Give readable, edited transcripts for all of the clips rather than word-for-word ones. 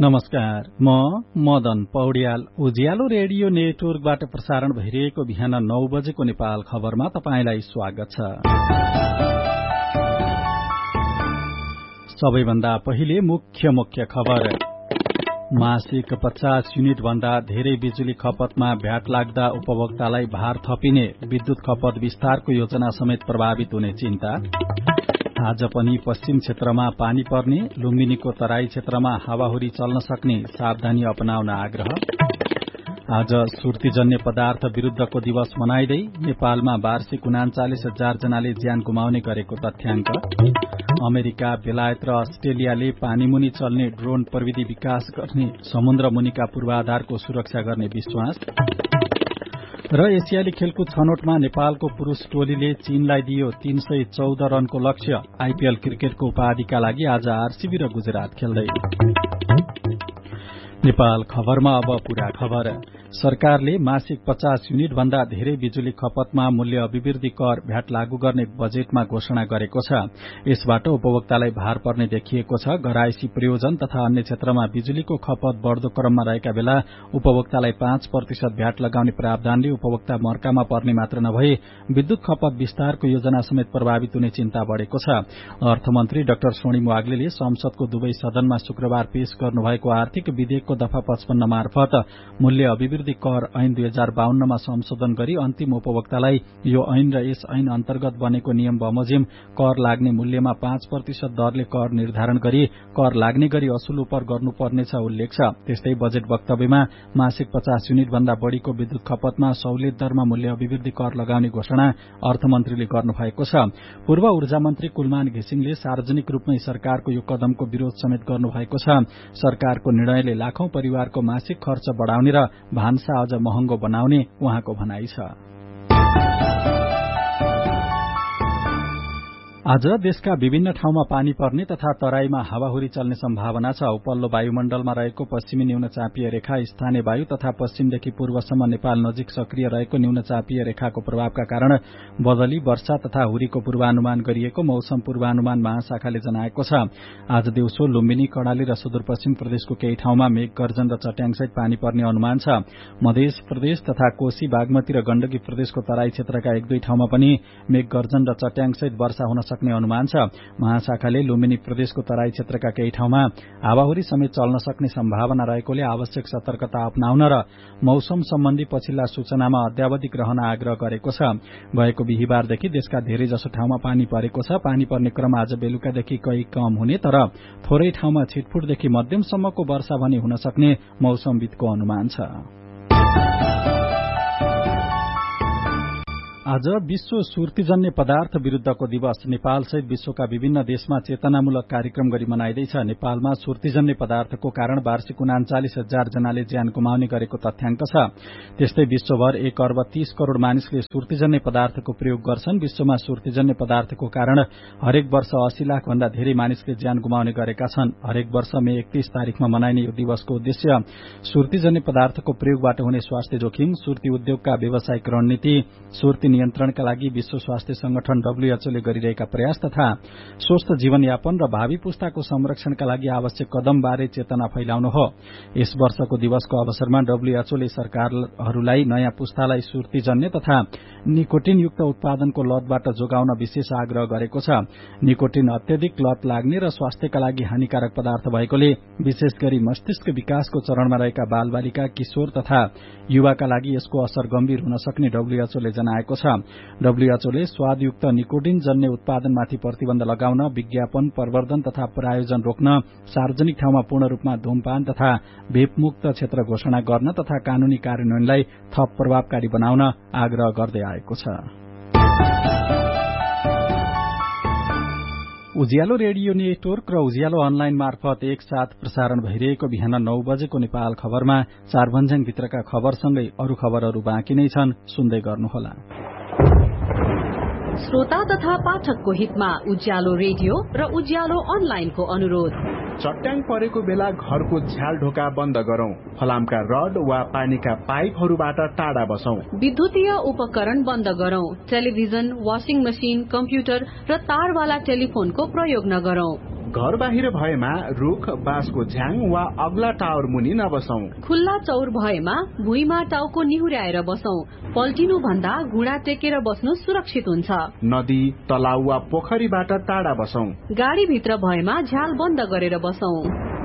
नमस्कार, म मदन पौड्याल उज्यालो रेडियो नेटवर्कबाट प्रसारण भइरहेको बिहान 9 बजेको नेपाल खबरमा तपाईंलाई स्वागत छ। सबैभन्दा पहिले मुख्य खबर। मासिक 50 युनिट भन्दा धेरै बिजुली खपतमा भ्याट लाग्दा उपभोक्तालाई भार थपिने, विद्युत खपत विस्तारको योजना समेत प्रभावित हुने चिन्ता। आज पनि पश्चिम क्षेत्रमा पानी पर्ने, लुम्बिनीको तराई क्षेत्रमा हावाहुरी चल्न सक्ने, सावधानी अपनाउन आग्रह। आज सुर्तीजन्य पदार्थ विरूद्धको दिवस मनाइदै नेपालमा वार्षिक 39,000 जनाले ज्यान गुमाउने गरेको तथ्याङ्क। अमेरिका, बेलायत र अस्ट्रेलियाले पानीमुनि चल्ने ड्रोन प्रविधि विकास गर्ने, समुद्र मुनिका पूर्वाधारको सुरक्षा गर्ने विश्वास। र एसियाली खेलकुद छनौटमा नेपालको पुरूष टोलीले चीनलाई दियो 314 रनको लक्ष्य। आईपीएल क्रिकेटको उपाधिका लागि आज आरसीबी र गुजरात खेल्दै। नेपाल खबरमा अब पूरा खबर। सरकारले मासिक 50 युनिट भन्दा धेरै बिजुली खपतमा मूल्य अभिवृद्धि कर भ्याट लागू गर्ने बजेटमा घोषणा गरेको छ। यसबाट उपभोक्तालाई भार पर्ने देखिएको छ। घरायसी प्रयोजन तथा अन्य क्षेत्रमा बिजुलीको खपत बढ़दो क्रममा रहेका बेला उपभोक्तालाई 5% भ्याट लगाउने प्रावधानले उपभोक्ता मर्कामा पर्ने मात्र नभई विद्युत खपत विस्तारको योजना समेत प्रभावित हुने चिन्ता बढ़ेको छ। अर्थमन्त्री डाक्टर सोनिम वाग्लेले संसदको दुवै सदनमा शुक्रबार पेश गर्नुभएको आर्थिक विधेयकको दफा 55 मार्फत मूल्य अभिवृद्धि कर ऐन 2052 मा संशोधन गरी अन्तिम उपभोक्तालाई यो ऐन र यस ऐन अन्तर्गत बनेको नियम बमोजिम कर लाग्ने मूल्यमा 5% दरले कर निर्धारण गरी कर लाग्ने गरी असुल उपर गर्नुपर्नेछ उल्लेख छ। त्यस्तै बजेट वक्तव्यमा मासिक 50 युनिट भन्दा बढ़ीको विद्युत खपतमा सहुलियत दरमा मूल्य अभिवृद्धि कर लगाउने घोषणा अर्थमन्त्रीले गर्नुभएको छ। पूर्व ऊर्जा मन्त्री कुलमान घिसिङले सार्वजनिक रूपमै सरकारको यो कदमको विरोध समेत गर्नुभएको छ। सरकारको निर्णयले लाखौं परिवारको मासिक खर्च बढ़ाउने र भान्सा अझ महँगो बनाउने उहाँको भनाइ छ। आज देशका विभिन्न ठाउँमा पानी पर्ने तथा तराईमा हावाहुरी चल्ने सम्भावना छ। उपल्लो वायुमण्डलमा रहेको पश्चिमी न्यूनचापीय रेखा स्थानीय वायु तथा पश्चिमदेखि पूर्वसम्म नेपाल नजिक सक्रिय रहेको न्यूनचापीय रेखाको प्रभावका कारण बदली, वर्षा तथा हुरीको पूर्वानुमान गरिएको मौसम पूर्वानुमान महाशाखाले जनाएको छ। आज दिउँसो लुम्बिनी, कर्णाली र सुदूरपश्चिम प्रदेशको केही ठाउँमा मेघ गर्जन र चट्याङसहित पानी पर्ने अनुमान छ। मध्य प्रदेश तथा कोशी, बागमती र गण्डकी प्रदेशको तराई क्षेत्रका 1-2 ठाउँमा पनि मेघ गर्जन र चट्याङसहित वर्षा हुन सक्ने अनुमान छ। महाशाखाले लुम्बिनी प्रदेशको तराई क्षेत्रका केही ठाउँमा हावाहुरी समेत चल्न सक्ने सम्भावना रहेकोले आवश्यक सतर्कता अपनाउन र मौसम सम्बन्धी पछिल्ला सूचनामा अद्यावधिक रहन आग्रह गरेको छ। गएको बिहीबारदेखि देशका धेरैजसो ठाउँमा पानी परेको छ। पानी पर्ने क्रम आज बेलुकादेखि कहीँ कम हुने तर थोरै ठाउँमा छिटफुटदेखि मध्यमसम्मको वर्षा भने हुन सक्ने मौसमविदको अनुमान छ। आज विश्व सुर्तीजन्य पदार्थ विरूद्धको दिवस नेपालसहित विश्वका विभिन्न देशमा चेतनामूलक कार्यक्रम गरी मनाइँदैछ। नेपालमा सुर्तीजन्य पदार्थको कारण वार्षिक 39,000 जनाले ज्यान गुमाउने गरेको तथ्याङ्क छ। त्यस्तै विश्वभर 1 अर्ब 30 करोड़ मानिसले सुर्तीजन्य पदार्थको प्रयोग गर्छन्। विश्वमा सुर्तीजन्य पदार्थको कारण हरेक वर्ष 80 लाख भन्दा धेरै मानिसले ज्यान गुमाउने गरेका छन्। हरेक वर्ष मे 31 तारिखमा मनाइने यो दिवसको उद्देश्य सुर्तीजन्य पदार्थको प्रयोगबाट हुने स्वास्थ्य जोखिम, सुर्ती उद्योगका व्यावसायिक रणनीति, सुर्ती नियन्त्रणका लागि विश्व स्वास्थ्य संगठन WHO ले गरिरहेका प्रयास तथा स्वस्थ जीवनयापन र भावी पुस्ताको संरक्षणका लागि आवश्यक कदमबारे चेतना फैलाउनु हो। यस वर्षको दिवसको अवसरमा WHO ले सरकारहरूलाई नयाँ पुस्तालाई सुर्तीजन्य तथा निकोटिनयुक्त उत्पादनको लतबाट जोगाउन विशेष आग्रह गरेको छ। निकोटिन अत्यधिक लत लाग्ने र स्वास्थ्यका लागि हानिकारक पदार्थ भएकोले विशेष गरी मस्तिष्क विकासको चरणमा रहेका बालबालिका, किशोर तथा युवाका लागि यसको असर गम्भीर हुन सक्ने WHO ले जनाएको छ। WHO ले स्वादयुक्त निकोटिन जन्य उत्पादनमाथि प्रतिबन्ध लगाउन, विज्ञापन, प्रवर्धन तथा प्रायोजन रोक्न, सार्वजनिक ठाउँमा पूर्ण रूपमा धूमपान तथा भेपमुक्त क्षेत्र घोषणा गर्न तथा कानूनी कार्यान्वयनलाई थप प्रभावकारी बनाउन आग्रह गर्दै आएको छ। उज्यालो रेडियो नेटवर्क र उज्यालो अनलाइन मार्फत एकसाथ प्रसारण भइरहेको बिहान 9 बजेको नेपाल खबरमा चारभन्ज्याङभित्रका खबरसँगै अरू खबरहरू बाँकी नै छन्, सुन्दै गर्नुहोला। श्रोता तथा पाठकको हितमा उज्यालो रेडियो र उज्यालो अनलाइनको अनुरोध। चट्याङ परेको बेला घरको झ्याल ढोका बन्द गरौं। फलामका रड वा पानीका पाइपहरूबाट टाढा बसौं। विद्युतीय उपकरण बन्द गरौं। टेलिभिजन, वाशिङ मशिन, कम्प्युटर र तारवाला टेलिफोनको प्रयोग नगरौं। घर बाहिर भएमा रुख, बाँसको झ्याङ वा अग्ला टावर मुनि नबसौं। खुल्ला चौर भएमा भुइँमा टाउको निहुर्याएर बसौं। पल्टिनु भन्दा घुँडा टेकेर बस्नु सुरक्षित हुन्छ। नदी, तलाउ वा पोखरीबाट टाढा बसौं। गाडी भित्र भएमा झ्याल बन्द गरेर बसौं।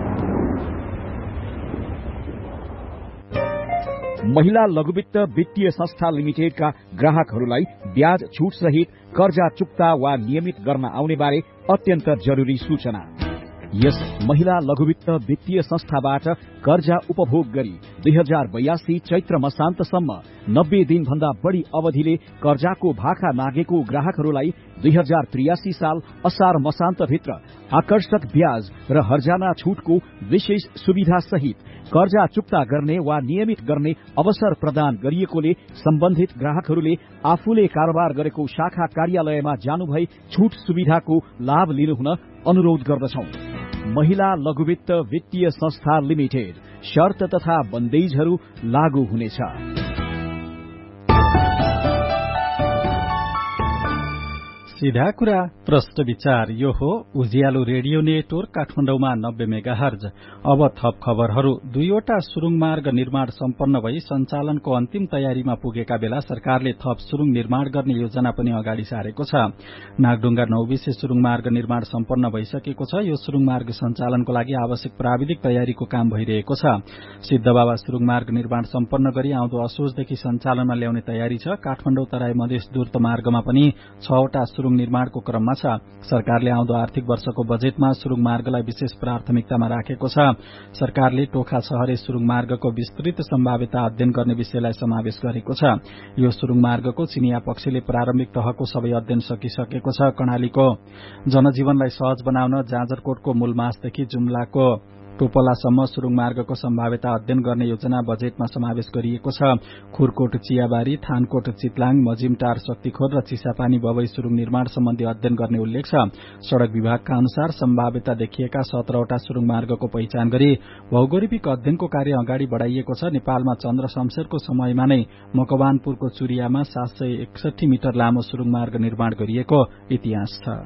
महिला लघुवित्त वित्तीय संस्था लिमिटेडका ग्राहकहरूलाई ब्याज छुट सहित कर्जा चुक्ता वा नियमित गर्न आउने बारे अत्यन्त जरुरी सूचना। यस महिला लघुवित्त वित्तीय संस्थाबाट कर्जा उपभोग गरी 2082 चैत्र मसान्तसम्म 90 दिन भन्दा बढ़ी अवधिले कर्जाको भाखा मागेको ग्राहकहरूलाई 2083 साल असार मसान्त भित्र आकर्षक ब्याज र हर्जाना छुटको विशेष सुविधा सहित कर्जा चुक्ता गर्ने वा नियमित गर्ने अवसर प्रदान गरिएकोले सम्बन्धित ग्राहकहरूले आफूले कारोबार गरेको शाखा कार्यालयमा जानुभई छुट सुविधाको लाभ लिनुहुन अनुरोध गर्दछौं। महिला लघुवित्त वित्तीय संस्था लिमिटेड। शर्त तथा बन्देजहरू लागू हुनेछ। सीधा कुरा प्रश्न विचार। यो हो उज्यालो रेडियो नेटवर्क काठमाडौँमा 90 मेगाहर्ज। अब थप खबरहरू। 2वटा सुरुङ मार्ग निर्माण सम्पन्न भई सञ्चालनको अन्तिम तयारीमा पुगेका बेला सरकारले थप सुरुङ निर्माण गर्ने योजना पनि अगाडि सारेको छ। नागढुङ्गा 9 सुरुङ मार्ग निर्माण सम्पन्न भइसकेको छ। यो सुरुङ मार्ग सञ्चालनको लागि आवश्यक प्राविधिक तयारीको काम भइरहेको छ। सिद्धबाबा सुरुङ मार्ग निर्माण सम्पन्न गरी आउँदो असोजदेखि सञ्चालनमा ल्याउने तयारी छ। काठमाडौँ तराई मधेस दूर्त मार्गमा पनि 6वटा सुरुङ निर्माणको क्रममा छ। सरकारले आउँदो आर्थिक वर्षको बजेटमा सुरुङ मार्गलाई विशेष प्राथमिकतामा राखेको छ। सरकारले टोखा शहरे सुरुङ मार्गको विस्तृत सम्भाव्यता अध्ययन गर्ने विषयलाई समावेश गरेको छ। यो सुरुङ मार्गको चिनिया पक्षले प्रारम्भिक तहको सबै अध्ययन सकिसकेको छ। कर्णालीको जनजीवनलाई सहज बनाउन जाजरकोटको मूलमासदेखि जुम्लाको टोपलासम्म सुरुङ मार्गको सम्भाव्यता अध्ययन गर्ने योजना बजेटमा समावेश गरिएको छ। खुरकोट चियाबारी, थानकोट चितलाङ, मजिमटार शक्तिखोर र चिसापानी बबई सुरुङ निर्माण सम्बन्धी अध्ययन गर्ने उल्लेख छ। सड़क विभागका अनुसार सम्भाव्यता देखिएका 17वटा सुरुङ मार्गको पहिचान गरी भौगोलिक अध्ययनको कार्य अगाडि बढ़ाइएको छ। नेपालमा चन्द्र शमशेरको समयमा नै मकवानपुरको चुरियामा 761 मिटर लामो सुरुङ मार्ग निर्माण गरिएको इतिहास छ।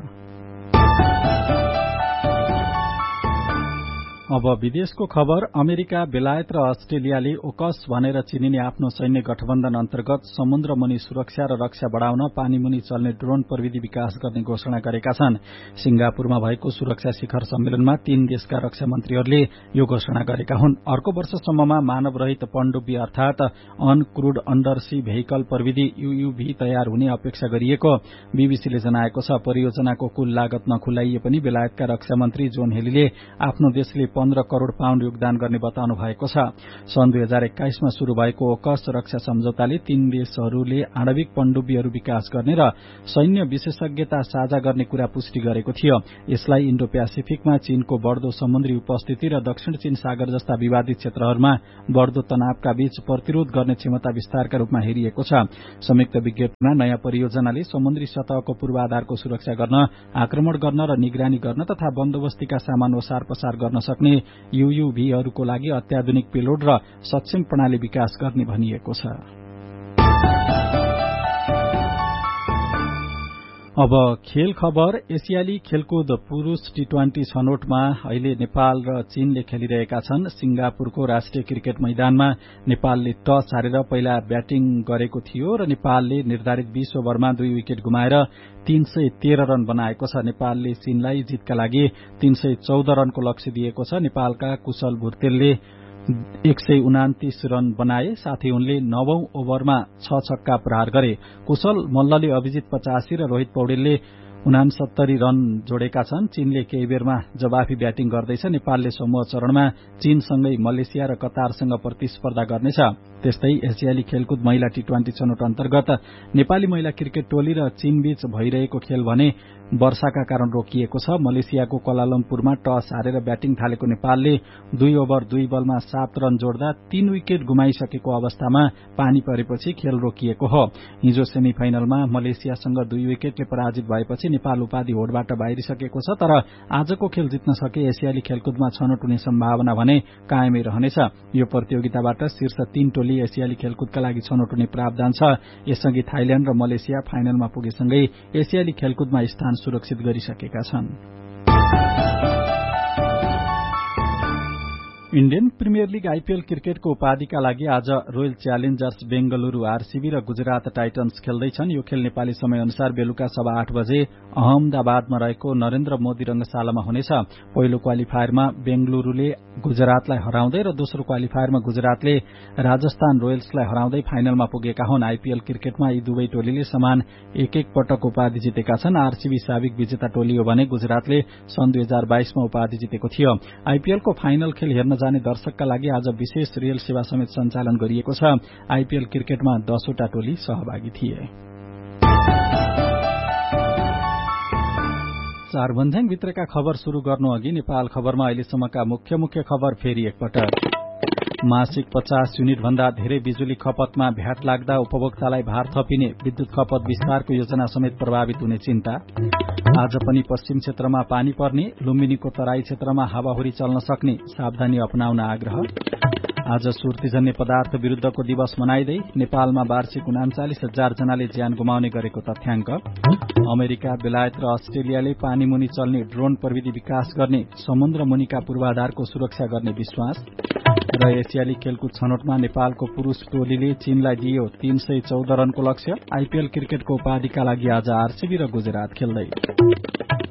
अब विदेशको खबर। अमेरिका, बेलायत र अस्ट्रेलियाले ओकस भनेर चिनिने आफ्नो सैन्य गठबन्धन अन्तर्गत समुद्र मुनि सुरक्षा र रक्षा बढ़ाउन पानी मुनि चल्ने ड्रोन प्रविधि विकास गर्ने घोषणा गरेका छन्। सिंगापुरमा भएको सुरक्षा शिखर सम्मेलनमा 3 देशका रक्षा मन्त्रीहरूले यो घोषणा गरेका हुन्। अर्को वर्षसम्ममा मानवरहित पनडुब्बी अर्थात अनक्रूड अन्डरसी भेहिकल प्रविधि UUV तयार हुने अपेक्षा गरिएको बीबीसीले जनाएको छ। परियोजनाको कुल लागत नखुलाइए पनि बेलायतका रक्षा मन्त्री जोन हेलीले आफ्नो देशले 15 करोड़ पाउण्ड योगदान गर्ने बताउनु भएको छ। सन् 2021 मा शुरू भएको ओकस रक्षा सम्झौताले 3 देशहरूले आणविक पनडुब्बीहरू विकास गर्ने र सैन्य विशेषज्ञता साझा गर्ने कुरा पुष्टि गरेको थियो। यसलाई इन्डो प्यासिफिकमा चीनको बढ़दो समुद्री उपस्थिति र दक्षिण चीन सागर जस्ता विवादित क्षेत्रहरूमा बढ़दो तनावका बीच प्रतिरोध गर्ने क्षमता विस्तारका रूपमा हेरिएको छ। संयुक्त विज्ञप्तिमा नयाँ परियोजनाले समुद्री सतहको पूर्वाधारको सुरक्षा गर्न, आक्रमण गर्न र निगरानी गर्न तथा बन्दोबस्तीका सामान ओसार पसार गर्न सक्ने UUVहरूको लागि अत्याधुनिक पेलोड र सक्षम प्रणाली विकास गर्ने भनिएको छ। अब खेल खबर। एसियाली खेलकुद पुरूष T20 छनौटमा अहिले नेपाल र चीनले खेलिरहेका छन्। सिंगापुरको राष्ट्रिय क्रिकेट मैदानमा नेपालले टस हारेर पहिला ब्याटिङ गरेको थियो र नेपालले निर्धारित 20 ओभरमा 2 विकेट गुमाएर 313 रन बनाएको छ। नेपालले चीनलाई जितका लागि 314 रनको लक्ष्य दिएको छ। नेपालका कुशल भुर्तेलले 129 रन बनाए। साथै उनले 9औं ओभरमा 6 छक्का प्रहार गरे। कुशल मल्लले अभिजित 85 र रोहित पौडेलले 69 रन जोडेका छन्। चीनले केही बेरमा जवाफी ब्याटिङ गर्दैछ। नेपालले समूह चरणमा चीनसँगै मलेसिया र कतारसँग प्रतिस्पर्धा गर्नेछ। त्यस्तै एसियाली खेलकुद महिला T20 छनौट अन्तर्गत नेपाली महिला क्रिकेट टोली र चीनबीच भइरहेको खेल भने वर्षाका कारण रोकिएको छ। मलेसियाको कोलालम्पुरमा टस हारेर ब्याटिङ थालेको नेपालले 2 ओभर 2 बलमा 7 रन जोड्दा 3 विकेट गुमाइसकेको अवस्थामा पानी परेपछि खेल रोकिएको हो। हिजो सेमी फाइनलमा मलेसियासँग 2 विकेटले पराजित भएपछि नेपाल उपाधि होडबाट बाहिरिसकेको छ। तर आजको खेल जित्न सके एसियाली खेलकुदमा छनौट हुने सम्भावना भने कायमै रहनेछ। यो प्रतियोगिताबाट शीर्ष 3 टोली एसियाली खेलकुदका लागि छनौट हुने प्रावधान छ। यसअघि थाइल्याण्ड र मलेसिया फाइनलमा पुगेसँगै एसियाली खेलकुदमा स्थान सुरक्षित गरिसकेका छन्। इण्डियन प्रिमियर लीग आईपीएल क्रिकेटको उपाधिका लागि आज रोयल च्यालेन्जर्स बेंगलुरू आरसीबी र गुजरात टाइटन्स खेल्दैछन्। यो खेल नेपाली समय अनुसार बेलुका 8:15 बजे अहमदाबादमा रहेको नरेन्द्र मोदी रंगशालामा हुनेछ। पहिलो क्वालिफायरमा बेंगलुरूले गुजरातलाई हराउँदै र दोस्रो क्वालिफायरमा गुजरातले राजस्थान रोयल्सलाई हराउँदै फाइनलमा पुगेका हुन्। आईपीएल क्रिकेटमा यी दुवै टोलीले समान एक पटक उपाधि जितेका छन्। आरसीबी साबिक विजेता टोली हो भने गुजरातले सन् 2022 मा उपाधि जितेको थियो। आईपीएलको फाइनल खेल हेर्न जाने दर्शकका लागि आज विशेष रेल सेवा समेत सञ्चालन गरिएको छ। आईपीएल क्रिकेटमा 10 वटा टोली सहभागी थिए। चारभन्ज्याङ भित्रका खबर शुरू गर्नु अघि नेपाल खबरमा अहिलेसम्मका मुख्य खबर फेरि एकपटक। मासिक 50 युनिट भन्दा धेरै बिजुली खपतमा भ्याट लाग्दा उपभोक्तालाई भार थपिने विद्युत खपत विस्तारको योजना समेत प्रभावित हुने चिन्ता। आज पनि पश्चिम क्षेत्रमा पानी पर्ने, लुम्बिनीको तराई क्षेत्रमा हावाहुरी चल्न सक्ने, सावधानी अपनाउन आग्रह। आज सुर्तीजन्य पदार्थ विरूद्धको दिवस मनाइदै नेपालमा वार्षिक 39,000 जनाले ज्यान गुमाउने गरेको तथ्याङ्क। अमेरिका, बेलायत र अस्ट्रेलियाले पानी मुनि चल्ने ड्रोन प्रविधि विकास गर्ने, समुद्र मुनिका पूर्वाधारको सुरक्षा गर्ने विश्वास। र एसियाली खेलकुद छनौटमा नेपालको पुरूष टोलीले चीनलाई दियो 314 रनको लक्ष्य। आईपीएल क्रिकेटको उपाधिका लागि आज आरसीबी र गुजरात खेल्दै।